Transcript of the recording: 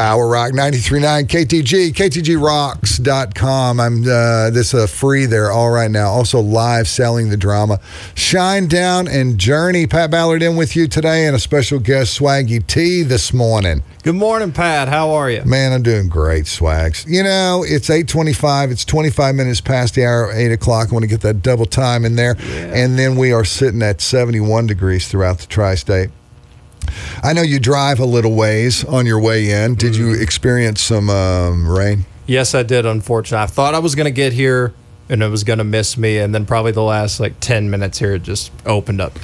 Power Rock 93.9 KTG, ktgrocks.com. This is free there all right now. Also live selling the drama. Shine Down and Journey. Pat Ballard in with you today and a special guest, Swaggy T, this morning. Good morning, Pat. How are you? Man, I'm doing great, Swags. You know, it's 8:25. It's 25 minutes past the hour, 8 o'clock. I want to get that double time in there. Yeah. And then we are sitting at 71 degrees throughout the tri-state. I know you drive a little ways on your way in. Did you experience some rain? Yes, I did, unfortunately. I thought I was going to get here and it was going to miss me, and then probably the last 10 minutes here it just opened up.